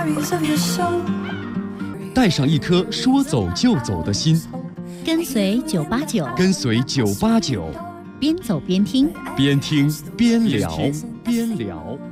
带上一颗说走就走的心， 跟随989， 跟随989， 边走边听， 边听边聊，边聊。